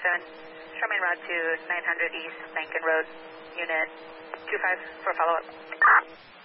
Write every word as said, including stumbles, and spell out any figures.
seven, show main route to nine hundred East Lincoln Road, unit two five for follow-up.